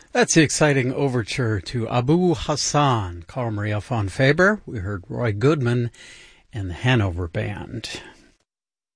That's the exciting overture to Abu Hassan, Carl Maria von Faber. We heard Roy Goodman and the Hanover Band.